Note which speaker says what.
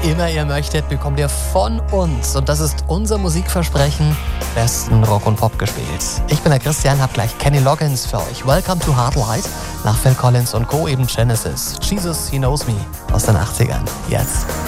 Speaker 1: immer ihr möchtet, bekommt ihr von uns. Und das ist unser Musikversprechen. Besten Rock und Pop gespielt. Ich bin der Christian, hab gleich Kenny Loggins für euch. Welcome to Hard Light. Nach Phil Collins und Co. eben Genesis. Jesus, He Knows Me aus den 80ern. Jetzt.